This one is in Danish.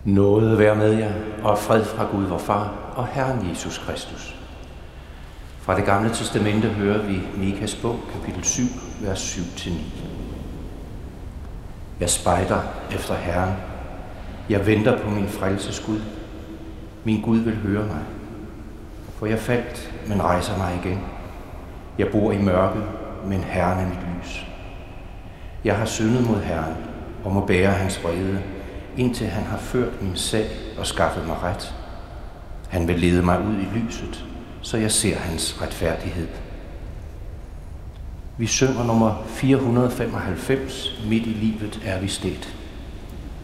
Nåde være med jer, og fred fra Gud vor Far og Herren Jesus Kristus. Fra det gamle testamente hører vi Mikas bog, kapitel 7, vers 7-9. Jeg spejder efter Herren. Jeg venter på min frelses Gud. Min Gud vil høre mig. For jeg faldt, men rejser mig igen. Jeg bor i mørket, men Herren er mit lys. Jeg har syndet mod Herren og må bære hans vrede, indtil han har ført min sag og skaffet mig ret. Han vil lede mig ud i lyset, så jeg ser hans retfærdighed. Vi synger nummer 495, Midt i livet er vi stedt.